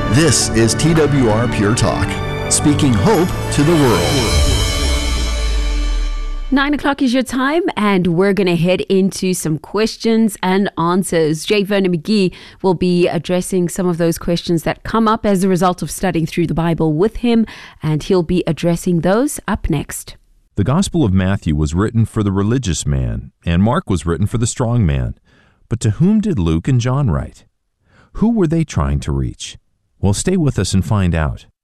This is TWR Pure Talk, speaking hope to the world. 9 o'clock is your time, and we're going to head into some questions and answers. J. Vernon McGee will be addressing some of those questions that come up as a result of studying through the Bible with him, and he'll be addressing those up next. The Gospel of Matthew was written for the religious man, and Mark was written for the strong man. But to whom did Luke and John write? Who were they trying to reach? Well, stay with us and find out.